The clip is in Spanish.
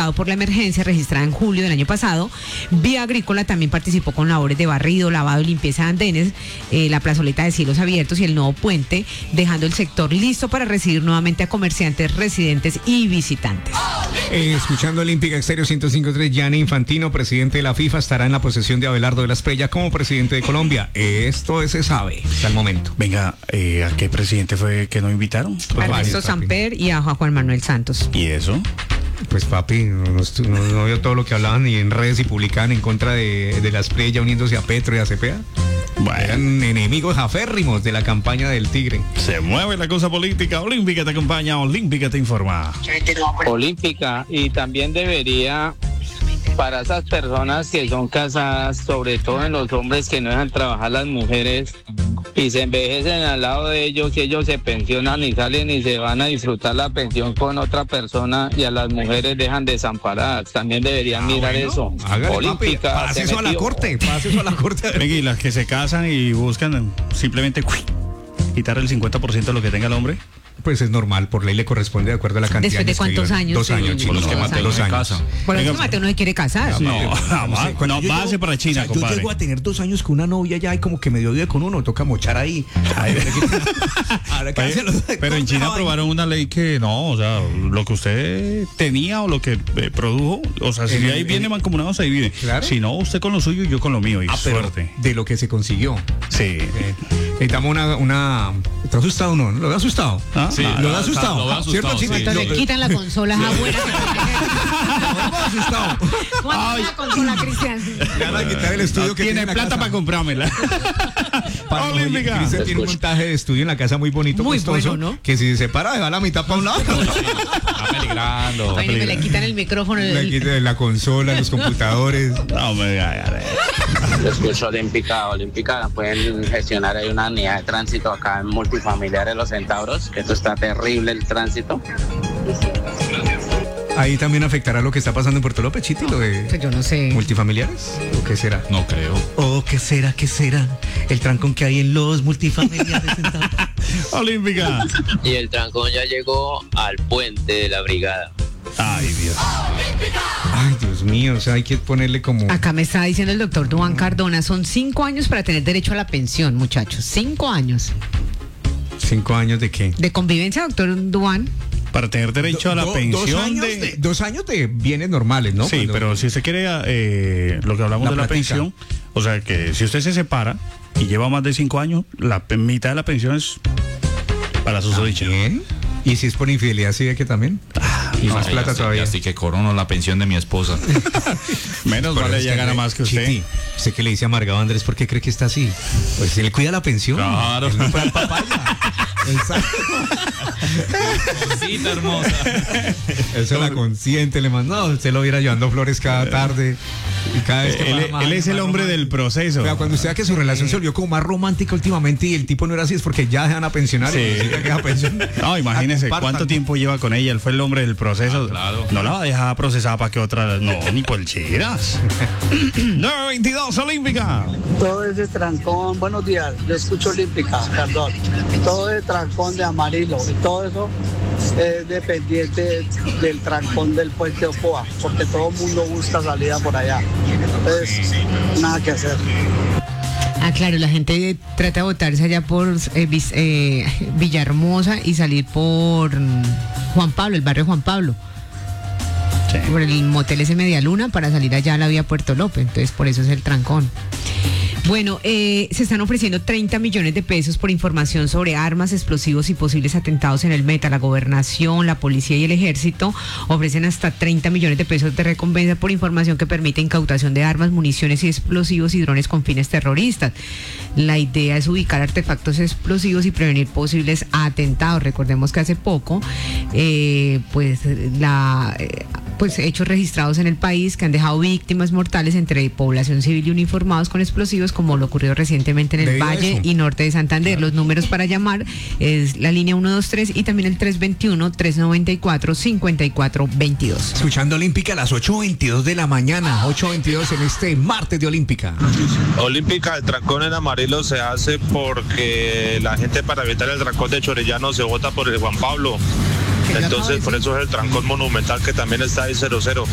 afectado por la emergencia registrada en julio del año pasado. Vía Agrícola también participó con labores de barrido, lavado y limpieza de andenes, la plazoleta de cielos abiertos y el nuevo puente, dejando el sector listo para recibir nuevamente a comerciantes, residentes y visitantes. Escuchando Olímpica Exterior 105.3, Gianni Infantino, presidente de la FIFA, estará en la posesión de Abelardo de la Espriella como presidente de Colombia. Esto se sabe hasta el momento. Venga, ¿a qué presidente fue que no invitaron? A Ernesto Samper y a Juan Manuel Santos. ¿Y eso? Pues papi, no vio todo lo que hablaban y en redes y publicaban en contra de la Espriella uniéndose a Petro y a Cepeda. Bueno. Eran enemigos aférrimos de la campaña del Tigre. Se mueve la cosa política. Olímpica te acompaña, Olímpica te informa. Olímpica, y también debería, para esas personas que son casadas, sobre todo en los hombres que no dejan trabajar las mujeres y se envejecen al lado de ellos, que ellos se pensionan y salen y se van a disfrutar la pensión con otra persona y a las mujeres dejan desamparadas. También deberían mirar eso. Hágale, Olímpica, papi, pase eso a la corte. Venga, y las que se casan y buscan simplemente quitar el 50% de lo que tenga el hombre. Pues es normal, por ley le corresponde de acuerdo a la cantidad. ¿Después de cuántos años? 2 años, chicos. Por los que Mateo se casa. Por eso Mateo no se quiere casar. No, jamás. No, base para China, o sea, compadre. yo llego a tener 2 años con una novia ya y como que medio día con uno, toca mochar ahí. Pero en China aprobaron una ley que no, o sea, lo que usted tenía o lo que produjo, o sea, si ahí viene mancomunado se divide. Claro. Si no, usted con lo suyo y yo con lo mío. Y suerte. De lo que se consiguió. Sí. Necesitamos una... ¿Te ha asustado o no? ¿Lo ha asustado? ¿Ah? Sí, No, lo ha asustado. ¿Cierto, Chino? Entonces le quitan la consola abuela. Lo ha asustado. ¿Cuánto es la consola, Cristian? Le van a quitar el estudio que tiene plata para comprármela. Olímpica. Cristian tiene un montaje de estudio en la casa muy bonito, Muy costoso, bueno, ¿no? que si se separa, deja la mitad para un lado. Está peligrando. Ay, me le quitan el micrófono. Le quitan la consola, los computadores. No me Yo escucho Olímpica, pueden gestionar ahí una unidad de tránsito acá en multifamiliares Los Centauros, que esto está terrible el tránsito. Ahí también afectará lo que está pasando en Puerto López, Chiti, lo de Pues yo no sé. multifamiliares. ¿O qué será? No creo. ¿qué será? El trancón que hay en los multifamiliares. Olímpica. Y el trancón ya llegó al puente de la brigada. Ay, Dios. Ay, Dios mío, o sea, hay que ponerle como... Acá me está diciendo el doctor Duan Cardona, son 5 años para tener derecho a la pensión, muchachos. 5 años. ¿5 años de qué? De convivencia, doctor Duan. Para tener derecho a la pensión 2 años de bienes normales, ¿no? Sí, Cuando... pero si usted quiere lo que hablamos de la platica. pensión, o sea que si usted se separa y lleva más de 5 años, la mitad de la pensión es para su dicha. ¿Bien? ¿Y si es por infidelidad, sí ve que también? Y más plata todavía. Así que corono la pensión de mi esposa. Menos vale, ella gana más que usted. Chiti, usted que le dice amargado a Andrés, ¿por qué cree que está así? Pues si le cuida la pensión. Claro. Él no fue al papaya. Exacto. Cosita hermosa. Eso la consiente, le mandó. Usted lo viera llevando flores cada tarde. Y cada vez que Él es el hombre del proceso. Pero cuando usted vea que su relación se volvió como más romántica últimamente y el tipo no era así, es porque ya dejan a pensionar. Sí. Y que deja pensión. No, imagínese cuánto tiempo lleva con ella. Él fue el hombre del proceso. Claro. No la va a dejar procesada para que otra. No, ni por chiras. 9:22 Olímpica. Todo ese trancón, buenos días, yo escucho Olímpica, perdón. Todo ese trancón de Amarillo y todo eso es dependiente del trancón del puente Ocoa, porque todo el mundo busca salida por allá. Entonces, nada que hacer. Ah, claro, la gente trata de botarse allá por Villahermosa y salir por Juan Pablo, el barrio Juan Pablo. Sí. Por el motel ese Media Luna para salir allá a la vía Puerto López, entonces por eso es el trancón. Bueno, se están ofreciendo 30 millones de pesos por información sobre armas, explosivos y posibles atentados en el Meta. La gobernación, la policía y el ejército ofrecen hasta 30 millones de pesos de recompensa por información que permite incautación de armas, municiones y explosivos y drones con fines terroristas. La idea es ubicar artefactos explosivos y prevenir posibles atentados. Recordemos que hace poco, hechos registrados en el país que han dejado víctimas mortales entre población civil y uniformados con explosivos, como lo ocurrió recientemente en el Debido a Valle eso. y Norte de Santander. Los números para llamar es la línea 123 y también el 321-394-5422. Escuchando Olímpica a las 8:22 de la mañana. 8:22 en este martes de Olímpica. Olímpica, el trancón en Amarillo se hace porque la gente, para evitar el trancón de Chorrillano, se vota por el Juan Pablo. Entonces, por eso es el trancón monumental que también está ahí 00.